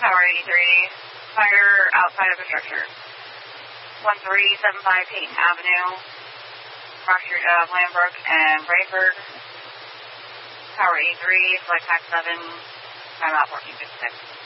Tower 83, fire outside of the structure. 1375 Peyton Avenue, Rock Street of Lambrook and Brayford. Tower 83, flight pack 7, time out 1456.